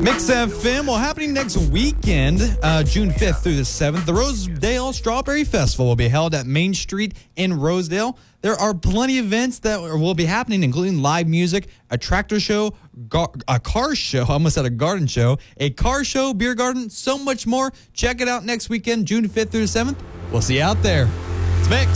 Mix FM. Well, happening next weekend, June 5th through the 7th, the Rosedale Strawberry Festival will be held at Main Street in Rosedale. There are plenty of events that will be happening, including live music, a tractor show, a car show, I almost said a garden show, a car show, beer garden, so much more. Check it out next weekend, June 5th through the 7th. We'll see you out there. It's Mix.